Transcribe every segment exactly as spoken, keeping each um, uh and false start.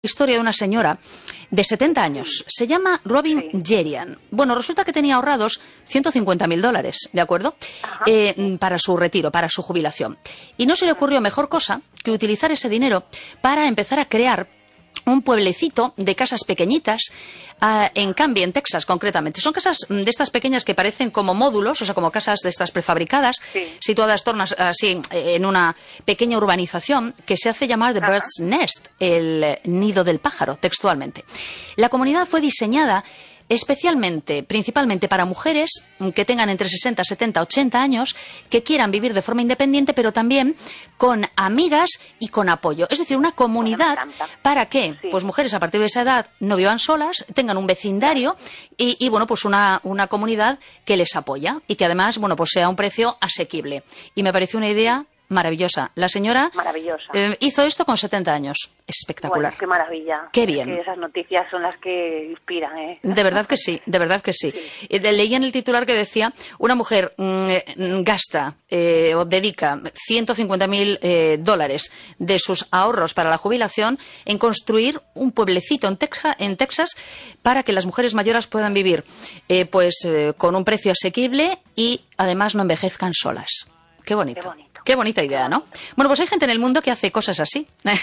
Historia de una señora de setenta años. Se llama Robin sí. Jerian. Bueno, resulta que tenía ahorrados ciento cincuenta mil dólares, ¿de acuerdo? Eh, para su retiro, para su jubilación. Y no se le ocurrió mejor cosa que utilizar ese dinero para empezar a crear un pueblecito de casas pequeñitas uh, en Canby, en Texas, concretamente. Son casas de estas pequeñas que parecen como módulos, o sea, como casas de estas prefabricadas, sí. situadas tornas, así en una pequeña urbanización que se hace llamar The Bird's Nest, el nido del pájaro, textualmente. La comunidad fue diseñada especialmente, principalmente para mujeres que tengan entre sesenta, setenta, ochenta años, que quieran vivir de forma independiente, pero también con amigas y con apoyo. Es decir, una comunidad para que sí. pues mujeres a partir de esa edad no vivan solas, tengan un vecindario y, y bueno, pues una, una comunidad que les apoya y que además, bueno, pues sea a un precio asequible. Y me pareció una idea maravillosa. La señora Maravillosa. Eh, hizo esto con setenta años. Espectacular. Bueno, qué maravilla. Qué bien. Es que esas noticias son las que inspiran, ¿eh? De verdad que sí, de verdad que sí. sí. Eh, leí en el titular que decía, una mujer mmm, gasta eh, o dedica ciento cincuenta mil eh, dólares de sus ahorros para la jubilación en construir un pueblecito en, Texa, en Texas para que las mujeres mayores puedan vivir eh, pues eh, con un precio asequible y además no envejezcan solas. Qué bonito. Qué bonito. Qué bonita idea, ¿no? Bueno, pues hay gente en el mundo que hace cosas así. Sí.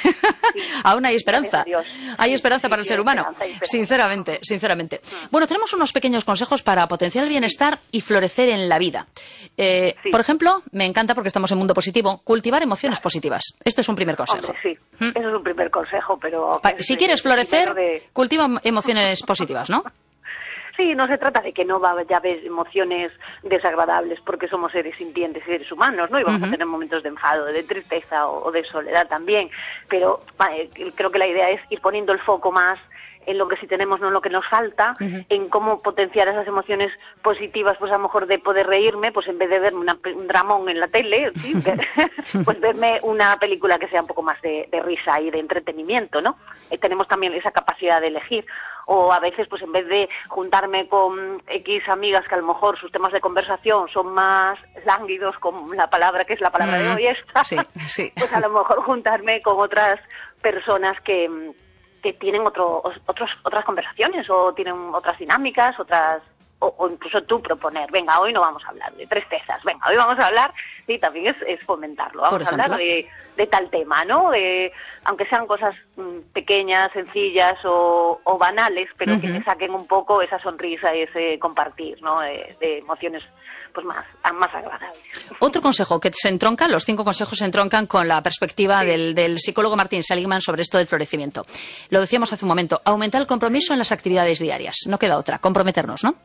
Aún hay esperanza. Hay esperanza sí, para el sí, ser humano. Esperanza, sinceramente, sinceramente. Mm. Bueno, tenemos unos pequeños consejos para potenciar el bienestar y florecer en la vida. Eh, sí. Por ejemplo, me encanta, porque estamos en mundo positivo, cultivar emociones positivas. Este es un primer consejo. Hombre, sí, ¿Mm? Eso es un primer consejo, pero... Pa si quieres florecer, de... cultiva emociones positivas, ¿no? Sí, no se trata de que no vaya a haber emociones desagradables porque somos seres sintientes, seres humanos, ¿no? Y vamos uh-huh. a tener momentos de enfado, de tristeza o, o de soledad también. Pero vale, creo que la idea es ir poniendo el foco más en lo que sí tenemos, no en lo que nos falta, uh-huh. en cómo potenciar esas emociones positivas, pues a lo mejor de poder reírme, pues en vez de verme una, un dramón en la tele, ¿sí? pues verme una película que sea un poco más de, de risa y de entretenimiento, ¿no? Eh, tenemos también esa capacidad de elegir. O a veces, pues en vez de juntarme con X amigas que a lo mejor sus temas de conversación son más lánguidos, con la palabra que es la palabra mm, de hoy esta, sí, sí. pues a lo mejor juntarme con otras personas que, que tienen otro, otros, otras conversaciones o tienen otras dinámicas, otras... O, o incluso tú proponer, venga, hoy no vamos a hablar de tristezas, venga, hoy vamos a hablar, sí, también es, es fomentarlo, vamos a hablar de, de tal tema, ¿no? De, aunque sean cosas mmm, pequeñas, sencillas o, o banales, pero uh-huh. que te saquen un poco esa sonrisa y ese compartir, ¿no? De, de emociones pues más, más agradables. Otro consejo que se entronca, los cinco consejos se entroncan con la perspectiva sí. del, del psicólogo Martin Seligman sobre esto del florecimiento. Lo decíamos hace un momento, aumentar el compromiso en las actividades diarias, no queda otra, comprometernos, ¿no?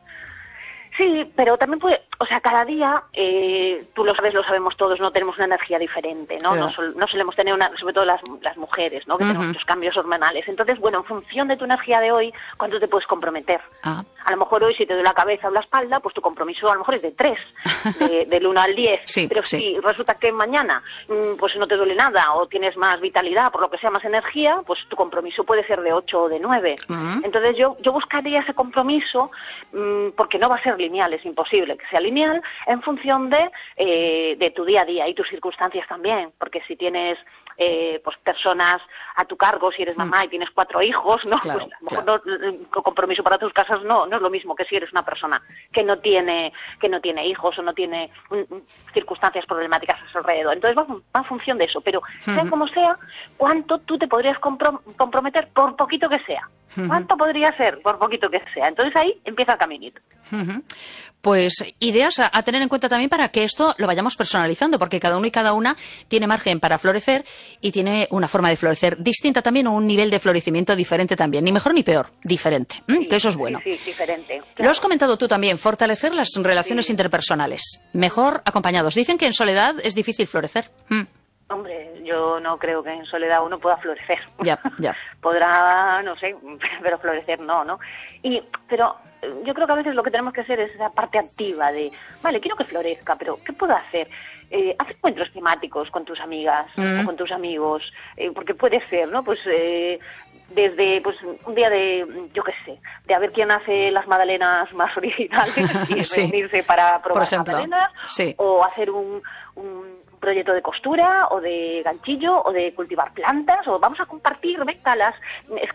Sí, pero también puede, o sea, cada día, eh, tú lo sabes, lo sabemos todos, no tenemos una energía diferente, ¿no? Claro. No, sol, no solemos tener una, sobre todo las, las mujeres, ¿no? Que uh-huh. tenemos muchos cambios hormonales. Entonces, bueno, en función de tu energía de hoy, ¿cuánto te puedes comprometer? Ah. A lo mejor hoy, si te doy la cabeza o la espalda, pues tu compromiso a lo mejor es de tres, de, del uno al diez. Sí, pero sí. si resulta que mañana, pues no te duele nada, o tienes más vitalidad, por lo que sea, más energía, pues tu compromiso puede ser de ocho o de nueve. Uh-huh. Entonces, yo, yo buscaría ese compromiso, mmm, porque no va a ser lineal, es imposible que sea lineal, en función de, eh, de tu día a día y tus circunstancias también, porque si tienes eh, pues personas a tu cargo, si eres mamá y tienes cuatro hijos, no, claro, pues a lo mejor claro. no, el compromiso para tus casas no, no es lo mismo que si eres una persona que no tiene que no tiene hijos o no tiene un, circunstancias problemáticas a su alrededor. Entonces va, va en función de eso, pero uh-huh. sea como sea, ¿cuánto tú te podrías comprom comprometer por poquito que sea? Uh-huh. ¿Cuánto podría ser por poquito que sea? Entonces ahí empieza el caminito. Uh-huh. Pues ideas a, a tener en cuenta también para que esto lo vayamos personalizando, porque cada uno y cada una tiene margen para florecer y tiene una forma de florecer distinta también o un nivel de florecimiento diferente también, ni mejor ni peor, diferente, ¿Mm? sí, que eso es bueno. Sí, sí, diferente. Claro. Lo has comentado tú también, fortalecer las relaciones sí. interpersonales, mejor acompañados. Dicen que en soledad es difícil florecer. ¿Mm? Hombre, yo no creo que en soledad uno pueda florecer. Ya, ya. Podrá, no sé, pero florecer no, ¿no? Y, pero yo creo que a veces lo que tenemos que hacer es esa parte activa de, vale, quiero que florezca, pero ¿qué puedo hacer? Eh, haz encuentros temáticos con tus amigas mm. o con tus amigos, eh, porque puede ser, ¿no? Pues eh, desde pues un día de, yo qué sé, de a ver quién hace las magdalenas más originales y sí. reunirse para probar Por ejemplo, magdalenas, sí. o hacer un, un proyecto de costura o de ganchillo o de cultivar plantas o vamos a compartir, venga, las